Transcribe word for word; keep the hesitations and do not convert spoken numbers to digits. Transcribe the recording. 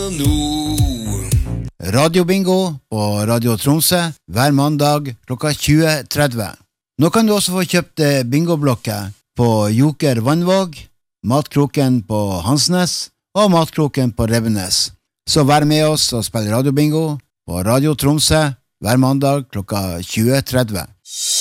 nå. Radiobingo på Radio Tromsø hver mandag klokka tjue tretti. Nå kan du også få kjøpt bingoblokker på Joker Vannvåg, Matkroken på Hansnes og Matkroken på Revenes. Så vær med oss og spill radiobingo på Radio Tromsø hver mandag klokka tjue tretti.